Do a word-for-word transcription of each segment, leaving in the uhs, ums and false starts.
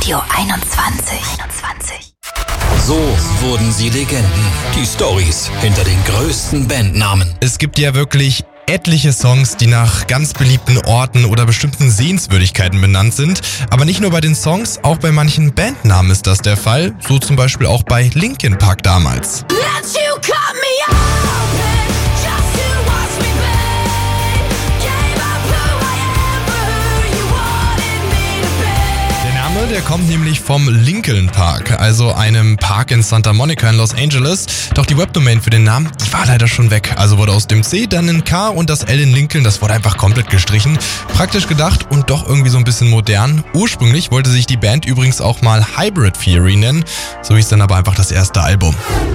Radio einundzwanzig. einundzwanzig. So wurden sie Legenden. Die Storys hinter den größten Bandnamen. Es gibt ja wirklich etliche Songs, die nach ganz beliebten Orten oder bestimmten Sehenswürdigkeiten benannt sind. Aber nicht nur bei den Songs, auch bei manchen Bandnamen ist das der Fall. So zum Beispiel auch bei Linkin Park damals. Let you cut me open, just to watch me burn. Gave up who I am for who you wanted me to be. Der Name, der kommt nämlich vom Lincoln Park, also einem Park in Santa Monica in Los Angeles. Doch die Webdomain für den Namen, die war leider schon weg. Also wurde aus dem C dann ein K und das L in Lincoln, das wurde einfach komplett gestrichen. Praktisch gedacht und doch irgendwie so ein bisschen modern. Ursprünglich wollte sich die Band übrigens auch mal Hybrid Theory nennen. So hieß dann aber einfach das erste Album.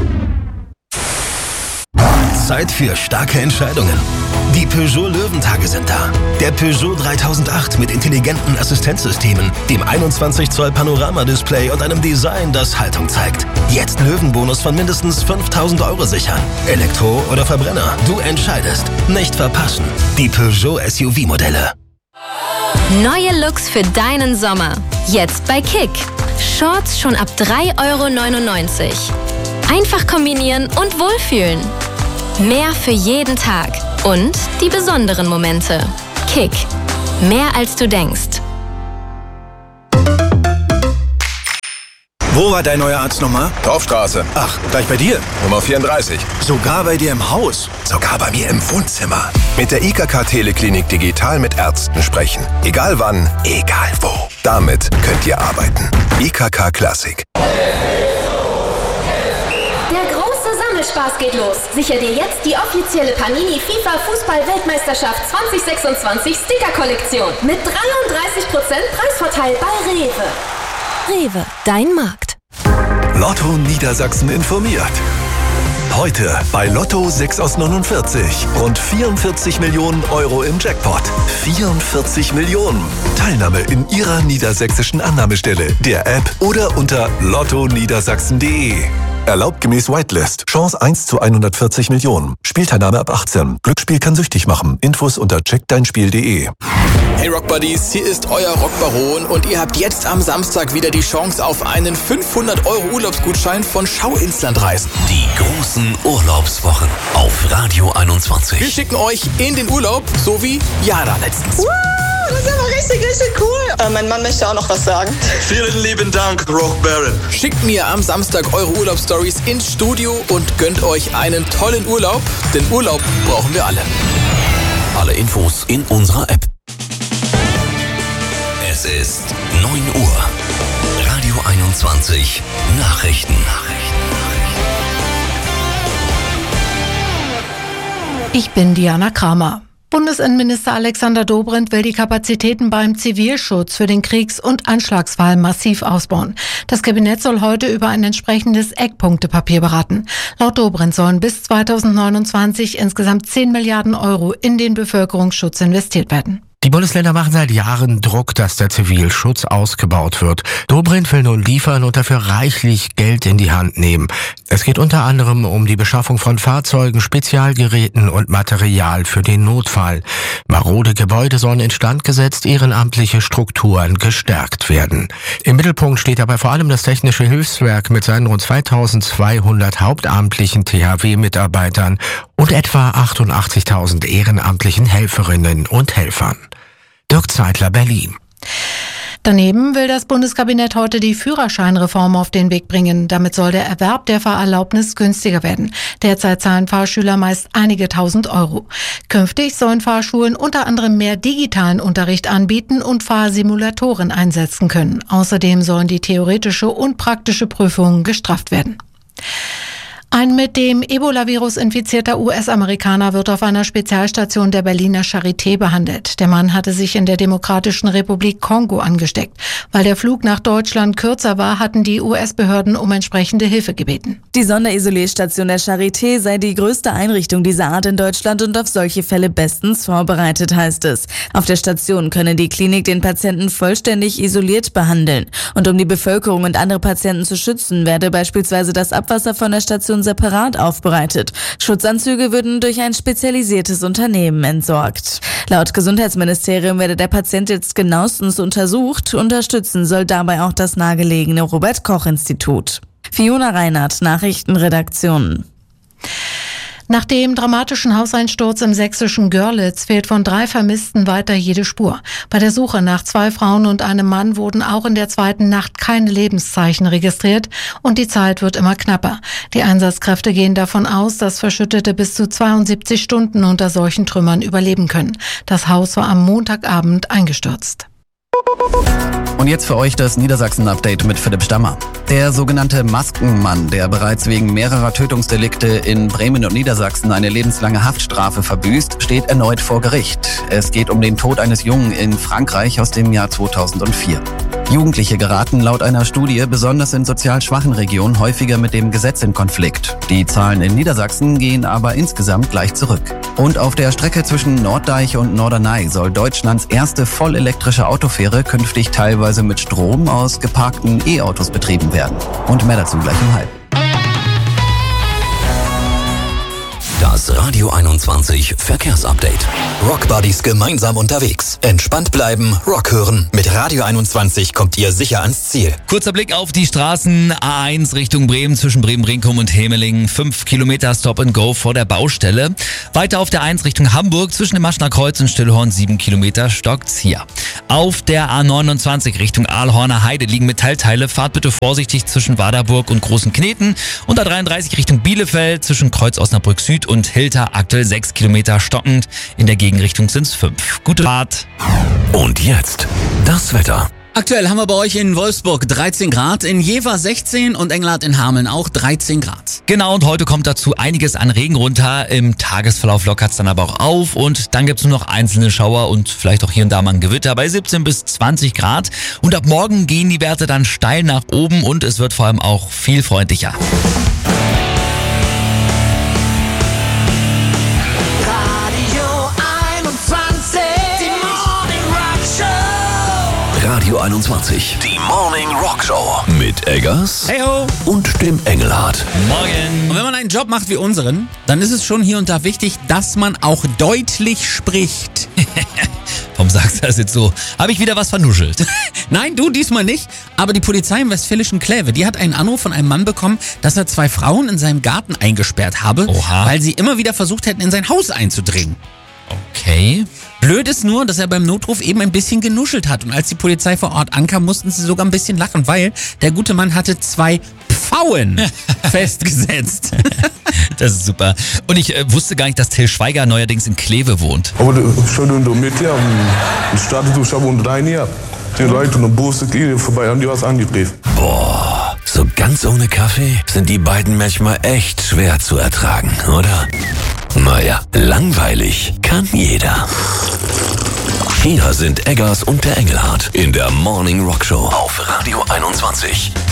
Zeit für starke Entscheidungen. Die Peugeot Löwentage sind da. Der Peugeot dreitausendacht mit intelligenten Assistenzsystemen, dem einundzwanzig Zoll Panorama-Display und einem Design, das Haltung zeigt. Jetzt Löwenbonus von mindestens fünftausend Euro sichern. Elektro oder Verbrenner, du entscheidest. Nicht verpassen. Die Peugeot S U V-Modelle. Neue Looks für deinen Sommer. Jetzt bei Kick. Shorts schon ab drei Euro neunundneunzig. Einfach kombinieren und wohlfühlen. Mehr für jeden Tag. Und die besonderen Momente. Kick. Mehr als du denkst. Wo war dein neuer Arzt nochmal? Torfstraße. Ach, gleich bei dir? Nummer vierunddreißig. Sogar bei dir im Haus? Sogar bei mir im Wohnzimmer. Mit der I K K Teleklinik digital mit Ärzten sprechen. Egal wann, egal wo. Damit könnt ihr arbeiten. I K K Classic. Der große Sammelspaß geht los. Sicher dir jetzt die offizielle Panini FIFA Fußball-Weltmeisterschaft zwanzig sechsundzwanzig Sticker-Kollektion mit dreiunddreißig Prozent Preisvorteil bei Rewe. Rewe, dein Markt. Lotto Niedersachsen informiert. Heute bei Lotto sechs aus neunundvierzig. Rund vierundvierzig Millionen Euro im Jackpot. vierundvierzig Millionen. Teilnahme in Ihrer niedersächsischen Annahmestelle, der App oder unter lotto niedersachsen punkt de. Erlaubt gemäß Whitelist. Chance eins zu hundertvierzig Millionen. Spielteilnahme ab achtzehn. Glücksspiel kann süchtig machen. Infos unter check dein spiel punkt de. Hey Rockbuddies, hier ist euer Rockbaron und ihr habt jetzt am Samstag wieder die Chance auf einen fünfhundert Euro Urlaubsgutschein von Schau ins Land reisen. Die großen Urlaubswochen auf Radio einundzwanzig. Wir schicken euch in den Urlaub, so wie Jana letztens. Wow, das ist aber richtig, richtig cool. Äh, mein Mann möchte auch noch was sagen. Vielen lieben Dank, Rock Baron. Schickt mir am Samstag eure Urlaubsstories ins Studio und gönnt euch einen tollen Urlaub, denn Urlaub brauchen wir alle. Alle Infos in unserer App. Es ist neun Uhr. Radio einundzwanzig. Nachrichten. Ich bin Diana Kramer. Bundesinnenminister Alexander Dobrindt will die Kapazitäten beim Zivilschutz für den Kriegs- und Anschlagsfall massiv ausbauen. Das Kabinett soll heute über ein entsprechendes Eckpunktepapier beraten. Laut Dobrindt sollen bis zweitausendneunundzwanzig insgesamt zehn Milliarden Euro in den Bevölkerungsschutz investiert werden. Die Bundesländer machen seit Jahren Druck, dass der Zivilschutz ausgebaut wird. Dobrindt will nun liefern und dafür reichlich Geld in die Hand nehmen. Es geht unter anderem um die Beschaffung von Fahrzeugen, Spezialgeräten und Material für den Notfall. Marode Gebäude sollen instand gesetzt, ehrenamtliche Strukturen gestärkt werden. Im Mittelpunkt steht dabei vor allem das Technische Hilfswerk mit seinen rund zweitausendzweihundert hauptamtlichen T H W-Mitarbeitern und etwa achtundachtzigtausend ehrenamtlichen Helferinnen und Helfern. Dirk Zeitler, Berlin. Daneben will das Bundeskabinett heute die Führerscheinreform auf den Weg bringen. Damit soll der Erwerb der Fahrerlaubnis günstiger werden. Derzeit zahlen Fahrschüler meist einige tausend Euro. Künftig sollen Fahrschulen unter anderem mehr digitalen Unterricht anbieten und Fahrsimulatoren einsetzen können. Außerdem sollen die theoretische und praktische Prüfungen gestrafft werden. Ein mit dem Ebola-Virus infizierter U S-Amerikaner wird auf einer Spezialstation der Berliner Charité behandelt. Der Mann hatte sich in der Demokratischen Republik Kongo angesteckt. Weil der Flug nach Deutschland kürzer war, hatten die U S-Behörden um entsprechende Hilfe gebeten. Die Sonderisolierstation der Charité sei die größte Einrichtung dieser Art in Deutschland und auf solche Fälle bestens vorbereitet, heißt es. Auf der Station könne die Klinik den Patienten vollständig isoliert behandeln. Und um die Bevölkerung und andere Patienten zu schützen, werde beispielsweise das Abwasser von der Station Situation separat aufbereitet. Schutzanzüge würden durch ein spezialisiertes Unternehmen entsorgt. Laut Gesundheitsministerium werde der Patient jetzt genauestens untersucht. Unterstützen soll dabei auch das nahegelegene Robert-Koch-Institut. Fiona Reinhardt, Nachrichtenredaktion. Nach dem dramatischen Hauseinsturz im sächsischen Görlitz fehlt von drei Vermissten weiter jede Spur. Bei der Suche nach zwei Frauen und einem Mann wurden auch in der zweiten Nacht keine Lebenszeichen registriert und die Zeit wird immer knapper. Die Einsatzkräfte gehen davon aus, dass Verschüttete bis zu zweiundsiebzig Stunden unter solchen Trümmern überleben können. Das Haus war am Montagabend eingestürzt. Und jetzt für euch das Niedersachsen-Update mit Philipp Stammer. Der sogenannte Maskenmann, der bereits wegen mehrerer Tötungsdelikte in Bremen und Niedersachsen eine lebenslange Haftstrafe verbüßt, steht erneut vor Gericht. Es geht um den Tod eines Jungen in Frankreich aus dem Jahr zweitausendvier. Jugendliche geraten laut einer Studie besonders in sozial schwachen Regionen häufiger mit dem Gesetz in Konflikt. Die Zahlen in Niedersachsen gehen aber insgesamt gleich zurück. Und auf der Strecke zwischen Norddeich und Norderney soll Deutschlands erste vollelektrische Autofähre künftig teilweise mit Strom aus geparkten E-Autos betrieben werden. Und mehr dazu gleich um halb. Das Radio einundzwanzig Verkehrsupdate. Rockbuddies gemeinsam unterwegs. Entspannt bleiben, Rock hören. Mit Radio einundzwanzig kommt ihr sicher ans Ziel. Kurzer Blick auf die Straßen. A eins Richtung Bremen zwischen Bremen-Brinkum und Hemeling. Fünf Kilometer Stop and Go vor der Baustelle. Weiter auf der eins Richtung Hamburg zwischen dem Maschner Kreuz und Stillhorn. Sieben Kilometer stockt's hier. Auf der A neunundzwanzig Richtung Aalhorner Heide liegen Metallteile. Fahrt bitte vorsichtig zwischen Waderburg und Großen Kneten. Und A dreiunddreißig Richtung Bielefeld zwischen Kreuz Osnabrück Süd und Hilter aktuell sechs Kilometer stockend. In der Gegenrichtung sind's fünf. Gute Fahrt. Und jetzt das Wetter. Aktuell haben wir bei euch in Wolfsburg dreizehn Grad, in Jever sechzehn und Englert in Hameln auch dreizehn Grad. Genau, und heute kommt dazu einiges an Regen runter. Im Tagesverlauf lockert's dann aber auch auf und dann gibt's nur noch einzelne Schauer und vielleicht auch hier und da mal ein Gewitter bei siebzehn bis zwanzig Grad. Und ab morgen gehen die Werte dann steil nach oben und es wird vor allem auch viel freundlicher. Radio einundzwanzig, die Morning Rock Show mit Eggers Heyo. und dem Engelhardt. Morgen. Und wenn man einen Job macht wie unseren, dann ist es schon hier und da wichtig, dass man auch deutlich spricht. Warum sagst du das jetzt so? Habe ich wieder was vernuschelt? Nein, du diesmal nicht. Aber die Polizei im westfälischen Kleve, die hat einen Anruf von einem Mann bekommen, dass er zwei Frauen in seinem Garten eingesperrt habe, Oha. weil sie immer wieder versucht hätten, in sein Haus einzudringen. Okay. Blöd ist nur, dass er beim Notruf eben ein bisschen genuschelt hat. Und als die Polizei vor Ort ankam, mussten sie sogar ein bisschen lachen, weil der gute Mann hatte zwei Pfauen festgesetzt. Das ist super. Und ich äh, wusste gar nicht, dass Till Schweiger neuerdings in Kleve wohnt. Aber schon du mit ja, startet du schon unter dein Jahr. Die Leute und Busse gehen vorbei, haben die was angegriffen. Boah, so ganz ohne Kaffee sind die beiden manchmal echt schwer zu ertragen, oder? Naja, langweilig kann jeder. Hier sind Eggers und der Engelhardt in der Morning Rock Show auf Radio einundzwanzig.